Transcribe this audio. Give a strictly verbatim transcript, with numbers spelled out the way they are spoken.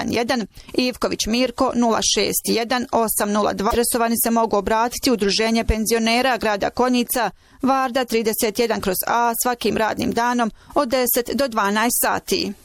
jedan jedan, Ivković Mirko nula šest jedan osam nula dva. Interesovani se mogu obratiti Udruženje penzionera grada Konjica, Varda trideset jedan kroz A svakim radnim danom od deset do dvanaest sati.